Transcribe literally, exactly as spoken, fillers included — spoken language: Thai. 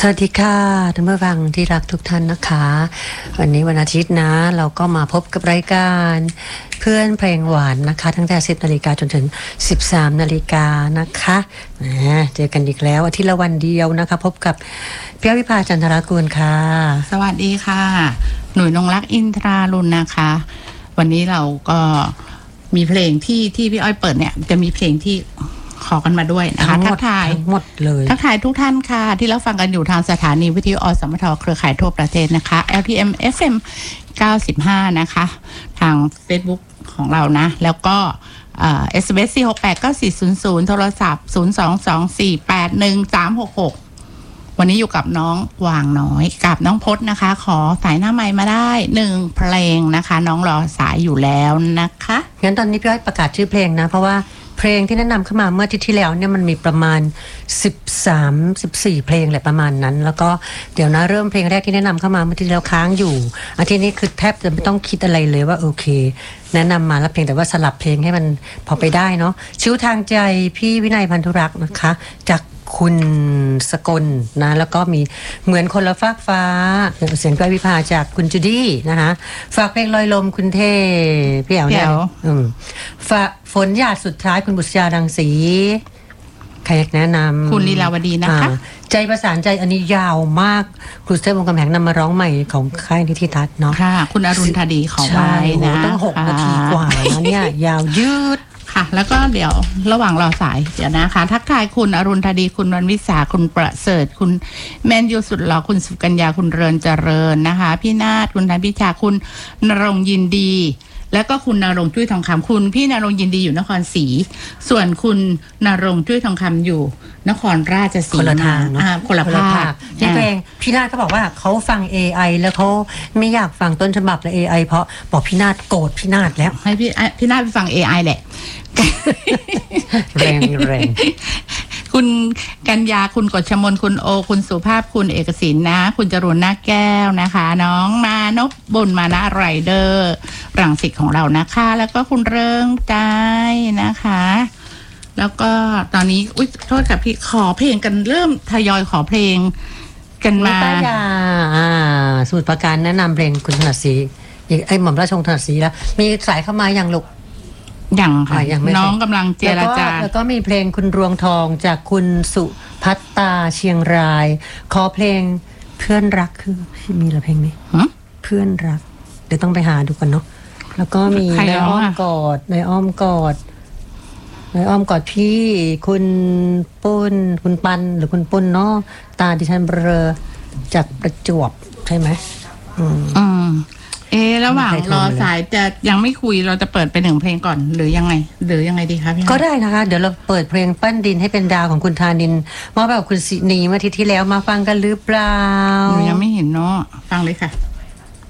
วัสดีค่ะท่านผู้ฟังที่รักทุกท่านนะคะวันนี้วันอาทิตย์นะเราก็มาพบกับรายการเพื่อนเพลงหวานนะคะตั้งแต่สิบนาฬิกาจนถึงสิบสามนาฬิกานะคะเจอกันอีกแล้วอาทิตย์ละวันเดียวนะคะพบกับพี่วิภาจันทรกูลค่ะสวัสดีค่ะหนุ่ยนงรักอินทราลุนนะคะวันนี้เราก็มีเพลงที่ที่พี่อ้อยเปิดเนี่ยจะมีเพลงที่ขอกันมาด้วยนะคะทักทายหมดเลยทักทายทุกท่านค่ะที่เราฟังกันอยู่ทางสถานีวิทยุอสมทเครือข่ายทั่วประเทศนะคะ แอล ที เอ็ม เอฟ เอ็ม เก้าสิบห้านะคะทาง Facebook ของเรานะแล้วก็เอ่อ เอส เอ็ม เอส สี่ หก แปด เก้า สี่ ศูนย์ ศูนย์โทรศัพท์ศูนย์ สอง สอง สี่ แปด หนึ่ง สาม หก หกวันนี้อยู่กับน้องกวางน้อยกับน้องพจน์นะคะขอสายหน้าไมค์มาได้หนึ่งเพลงนะคะน้องรอสายอยู่แล้วนะคะงั้นตอนนี้พี่อ้อยประกาศชื่อเพลงนะเพราะว่าเพลงที่แนะนำเข้ามาเมื่ออาทิตย์ที่แล้วเนี่ยมันมีประมาณสิบสาม สิบสี่เพลงแหละประมาณนั้นแล้วก็เดี๋ยวนะเริ่มเพลงแรกที่แนะนำเข้ามาเมื่ออาทิตย์ที่แล้วค้างอยู่อาทิตย์นี้คือแทบจะไม่ต้องคิดอะไรเลยว่าโอเคแนะนำมาแล้วเพลงแต่ว่าสลับเพลงให้มันพอไปได้เนาะชิวทางใจพี่วินัยพันธุรักษ์นะคะจากคุณสกลนะแล้วก็มีเหมือนคนละฟากฟ้าเสียงก้อยวิภาจากคุณจูดี้นะคะฝากเพลงลอยลมคุณเทพี่แอ๋วเนี่ยฝากฝนหยาดสุดท้ายคุณบุษยาดังสีใครแนะนำคุณลีลาวดีนะคะใจประสานใจอันนี้ยาวมากครูสเตอร์วงกำแหงนำมาร้องใหม่ของค่ายนิติทัศน์เนาะค่ะคุณอรุณธดีขอไว้นะตั้งหกนาทีกว่าแล้วเนี่ยยาวยืดค่ะแล้วก็เดี๋ยวระหว่างรอสายเดี๋ยวนะคะทักทายคุณอรุณธดีคุณวันวิสาคุณประเสริฐคุณแมนยูสุดหล่อคุณสุกัญญาคุณเริญเจริญนะคะพี่นาฏคุณธัญพิชาคุณณรงค์ยินดีแล้วก็คุณณรงค์จุ้ยทองคำคุณพี่ณรงค์ยินดีอยู่นครศรีส่วนคุณณรงค์จุ้ยทองคำอยู่นครราชสีมาคนละทางเนาะคนละภาคที่เพลงพี่นาฏก็บอกว่าเขาฟัง เอ ไอ แล้วเขาไม่อยากฟังต้นฉบับและ เอ ไอ เพราะบอกพี่นาฏโกรธพี่นาฏแล้วให้พี่พี่นาฏไปฟัง เอ ไอ แหละแรงแรงคุณกัญญาคุณกฤษมนคุณโอคุณสุภาพคุณเอกศิลป์นะคุณจรุณนาแก้วนะคะน้องมานพบุญมานะไรเดอร์รังสิตของเรานะคะแล้วก็คุณเริงใจนะคะแล้วก็ตอนนี้อุ๊ยโทษค่ะพี่ขอเพลงกันเริ่มทยอยขอเพลงกันมาป้ายาสมุทรปราการแนะนำเพลงคุณถนัดศรีไอ้หม่อมราชวงศ์ถนัดศรีแล้วมีสายเข้ามาอย่างลูกอย่างค่ะน้องกำลังเจรจาแล้วก็มีเพลงคุณรวงทองจากคุณสุพัตตาเชียงรายขอเพลงเพื่อนรักคือมีหรือเพลงนี้เพื่อนรักเดี๋ยวต้องไปหาดูกันเนาะแล้วก็มีในอ้อมกอดในอ้อมกอดในอ้อมกอดพี่คุณปุ้นคุณปันหรือคุณปุ้นเนาะตาดิฉันเบลอจากประจวบใช่ไหมอืมอืมเอระหว่างรอสายจะยังไม่คุยเราจะเปิดไปหนึ่งเพลงก่อนหรือยังไงหรือยังไงดีคะพี่ก็ได้นะคะเดี๋ยวเราเปิดเพลงปั้นดินให้เป็นดาวของคุณธานินมอบแบบคุณศินีเมื่ออาทิตย์ที่แล้วมาฟังกันหรือเปล่าหนูยังไม่เห็นเนาะฟังเลยค่ะ